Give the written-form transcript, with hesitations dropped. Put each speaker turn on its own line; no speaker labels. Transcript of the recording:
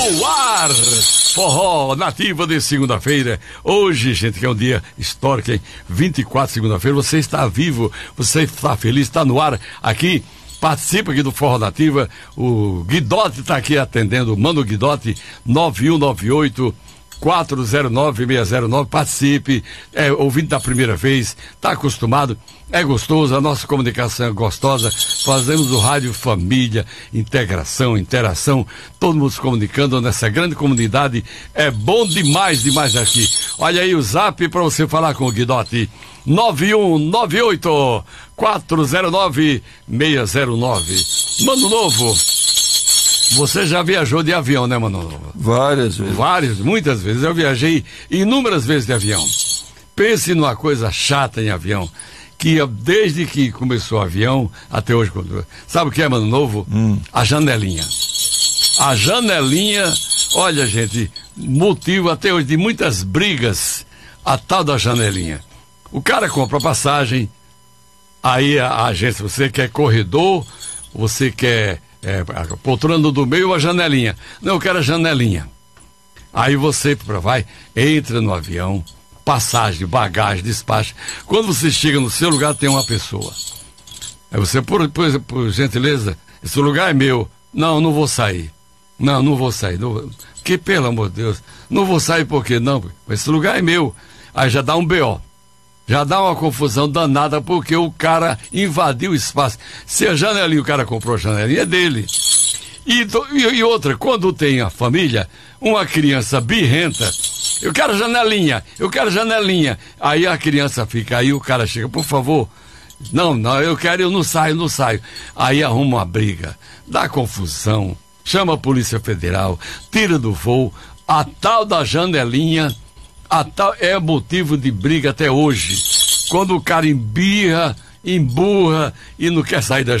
O ar, forró nativa de segunda-feira. Hoje, gente, que é um dia histórico, hein? 24 segunda-feira, você está vivo, você está feliz, está no ar aqui. Participa aqui do Forró Nativa. O Guidotti está aqui atendendo. Manda o Guidotti 9198-409-609. Participe. É ouvinte da primeira vez. Está acostumado. É gostoso. A nossa comunicação é gostosa. Fazemos o rádio família, integração, interação. Todo mundo se comunicando nessa grande comunidade. É bom demais, demais aqui. Olha aí o zap para você falar com o Guidotti. 9198-409-609. Mano Novo, você já viajou de avião, né, Mano Novo?
Várias vezes.
Muitas vezes. Eu viajei inúmeras vezes de avião. Pense numa coisa chata em avião, que desde que começou o avião até hoje. Sabe o que é, Mano Novo? A janelinha. A janelinha, olha, gente, motivo até hoje de muitas brigas, a tal da janelinha. O cara compra a passagem, aí a agência, você quer corredor, você quer a poltrona do meio ou a janelinha? Não, eu quero a janelinha. Aí você vai, entra no avião, passagem, bagagem, despacho. Quando você chega no seu lugar, tem uma pessoa. Aí você, por gentileza, esse lugar é meu. Não, não vou sair. Não vou sair. Que, pelo amor de Deus, não vou sair por quê? Não, esse lugar é meu. Aí já dá um B.O. Já dá uma confusão danada porque o cara invadiu o espaço. Se a janelinha, o cara comprou a janelinha, é dele. E outra, quando tem a família, uma criança birrenta, eu quero janelinha. Aí a criança fica, aí o cara chega, por favor, não, eu não saio. Aí arruma uma briga, dá confusão, chama a Polícia Federal, tira do voo, a tal da janelinha. É motivo de briga até hoje. Quando o cara embirra, emburra e não quer sair da